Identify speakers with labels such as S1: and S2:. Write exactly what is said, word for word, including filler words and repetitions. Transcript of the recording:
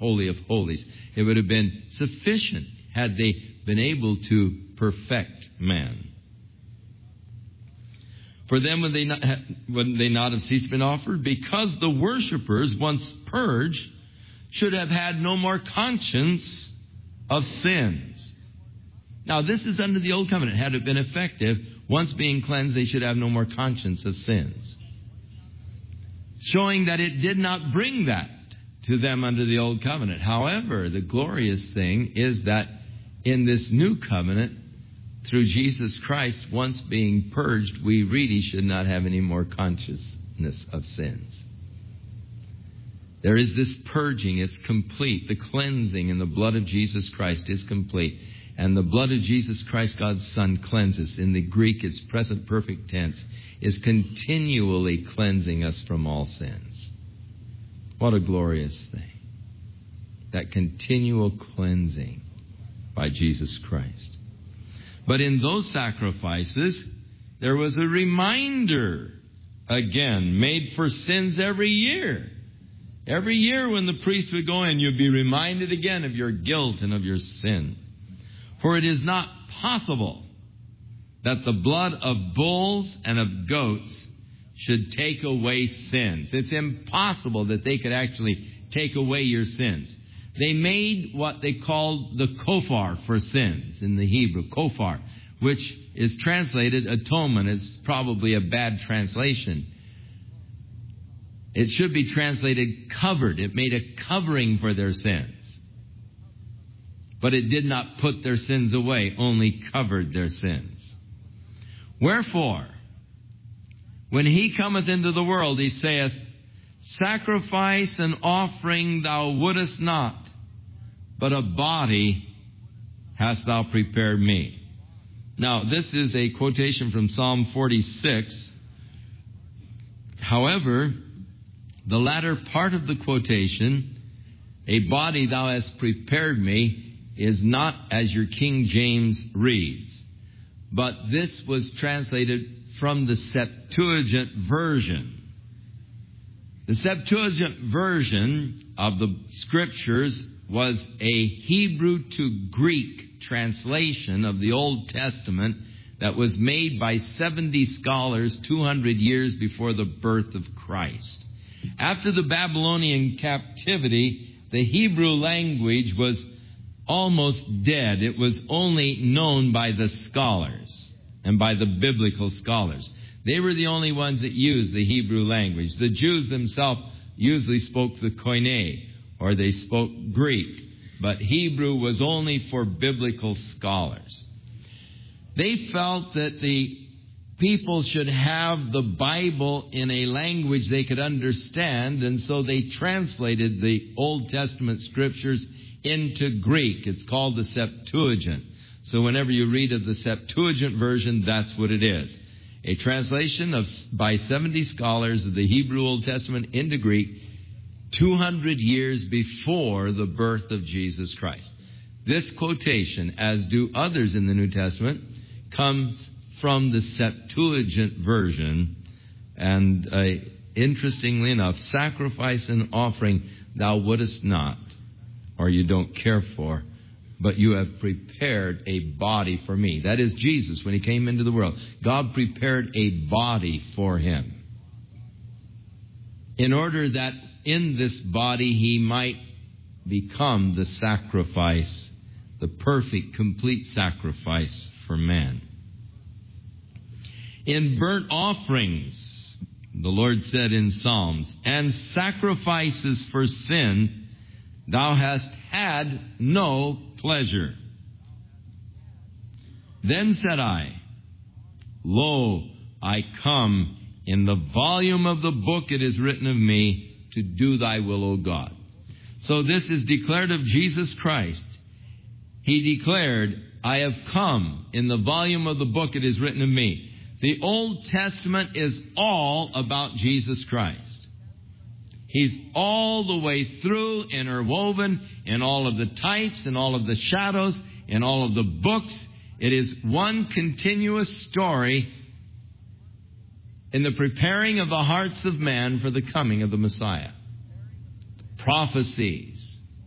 S1: Holy of Holies. It would have been sufficient had they been able to perfect man. For then would they not, would they not have ceased been offered? Because the worshippers, once purged, should have had no more conscience of sins. Now, this is under the Old Covenant. Had it been effective, once being cleansed, they should have no more conscience of sins. Showing that it did not bring that to them under the Old Covenant. However, the glorious thing is that in this new covenant, through Jesus Christ, once being purged, we really should not have any more consciousness of sins. There is this purging. It's complete. The cleansing in the blood of Jesus Christ is complete. And the blood of Jesus Christ, God's Son, cleanses. In the Greek, its present perfect tense, is continually cleansing us from all sins. What a glorious thing. That continual cleansing by Jesus Christ. But in those sacrifices, there was a reminder, again, made for sins every year. Every year when the priest would go in, you'd be reminded again of your guilt and of your sin. For it is not possible that the blood of bulls and of goats should take away sins. It's impossible that they could actually take away your sins. They made what they called the kofar for sins in the Hebrew, kofar, which is translated atonement. It's probably a bad translation. It should be translated covered. It made a covering for their sins. But it did not put their sins away, only covered their sins. Wherefore, when he cometh into the world, he saith, sacrifice and offering thou wouldest not, but a body hast thou prepared me. Now, this is a quotation from Psalm forty-six. However, the latter part of the quotation, a body thou hast prepared me, is not as your King James reads. But this was translated from the Septuagint version. The Septuagint version of the Scriptures was a Hebrew to Greek translation of the Old Testament that was made by seventy scholars two hundred years before the birth of Christ. After the Babylonian captivity, the Hebrew language was almost dead. It was only known by the scholars and by the biblical scholars. They were the only ones that used the Hebrew language. The Jews themselves usually spoke the Koine, or they spoke Greek, but Hebrew was only for biblical scholars. They felt that the people should have the Bible in a language they could understand, and so they translated the Old Testament Scriptures into Greek. It's called the Septuagint. So whenever you read of the Septuagint version, that's what it is. A translation of by seventy scholars of the Hebrew Old Testament into Greek two hundred years before the birth of Jesus Christ. This quotation, as do others in the New Testament, comes from the Septuagint version. And uh, interestingly enough, sacrifice and offering thou wouldest not, or you don't care for, but you have prepared a body for me. That is Jesus when he came into the world. God prepared a body for him in order that in this body he might become the sacrifice, the perfect, complete sacrifice for man. In burnt offerings, the Lord said in Psalms, and sacrifices for sin, thou hast had no pleasure. Then said I, lo, I come, in the volume of the book it is written of me, to do thy will, O God. So this is declared of Jesus Christ. He declared, I have come, in the volume of the book it is written of me. The Old Testament is all about Jesus Christ. He's all the way through, interwoven in all of the types, in all of the shadows, in all of the books. It is one continuous story in the preparing of the hearts of man for the coming of the Messiah. Prophecies